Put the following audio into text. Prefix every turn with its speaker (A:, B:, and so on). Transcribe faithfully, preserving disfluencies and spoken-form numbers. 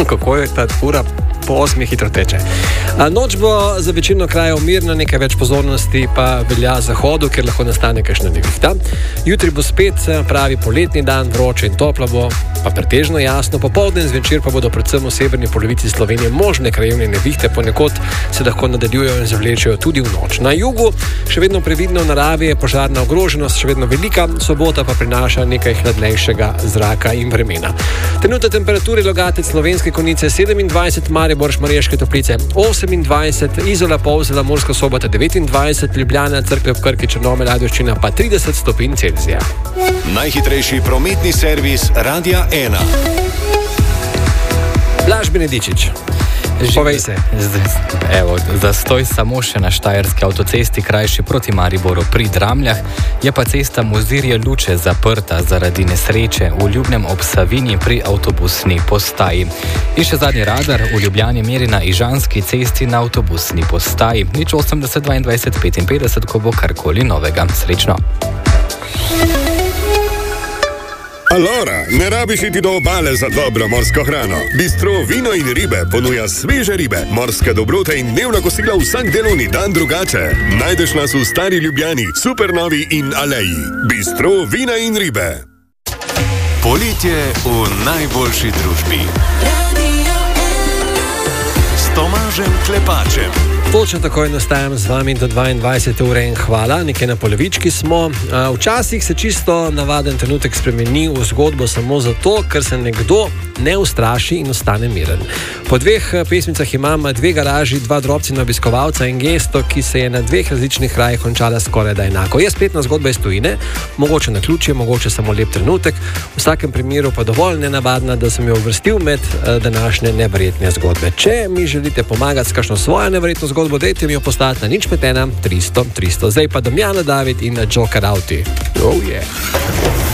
A: kako je ta ura po osmih hitro teče. Noč bo za večino krajev mirna, nekaj več pozornosti pa velja zahodu, kjer lahko nastane kakšna nevihta. Jutri bo spet pravi poletni dan, vroče in toplo bo, pa pretežno jasno. Popoldne in zvečer pa bodo predvsem v severni polovici Slovenije možne krajevne nevihte, ponekod se lahko nadaljujejo in zavlečejo tudi v noč. Na jugu še vedno previdno v naravi, je požarna ogroženost še vedno velika, sobota pa prinaša nekaj hladnejšega zraka in vremena. Trenutne temperature Logatec, Slovenske Konjice sedemindvajset, Maribor, Šmarješke Toplice osemindvajset, Izola, Polzela, Murska Sobota devetindvajset, Ljubljana, Cerklje ob Krki, Črnomelj, Ajdovščina pa trideset stopinj Celzija.
B: Najhitrejši prometni servis Radia ena.
A: Blaž Benedičič. Povej se.
C: Evo, zastoj samo še na štajerski avtocesti, krajši proti Mariboru pri Dramljah, je pa cesta Mozirje-Luče zaprta zaradi nesreče v Ljubnem ob Savinji pri avtobusni postaji. In še zadnji radar v Ljubljani meri na Ižanski cesti na avtobusni postaji. Nič osemdeset dvaindvajset petinpetdeset, ko bo karkoli novega. Srečno.
D: Alora, ne rabiš iti do obale za dobro morsko hrano. Bistro Vino in ribe ponuja sveže ribe, morske dobrote in dnevna kosila vsak delovni dan drugače. Najdeš nas v Stari Ljubljani, Supernovi in Aleji. Bistro Vina in ribe.
B: Poletje v najboljši družbi. S Tomažem Klepačem.
A: Točno takoj nastajam z vami do dvaindvajsete ure in hvala, nekaj na polovički smo. Včasih se čisto navaden trenutek spremeni v zgodbo samo zato, ker se nekdo ne ustraši in ostane miren. Po dveh pesmicah imam dve garaži, dva drobcina obiskovalca in gesto, ki se je na dveh različnih krajih končala skoraj da enako. Je spletna zgodba iz tujine, mogoče naključje, mogoče samo lep trenutek, v vsakem primeru pa dovolj nenavadna, da sem jo uvrstil med današnje neverjetne zgodbe. Če mi želite pomagati s kakšno svojo neverjetno zgodbo, dajte mi jo poslati na nič pet ena tristo tristo. Zdaj pa Damjana David in Joker Auti. Oh yeah.